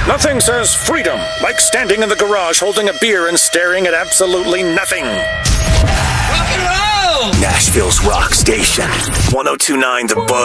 Nothing says freedom like standing in the garage holding a beer and staring at absolutely nothing. Rock and roll! Nashville's rock station. 102.9 The Buzz.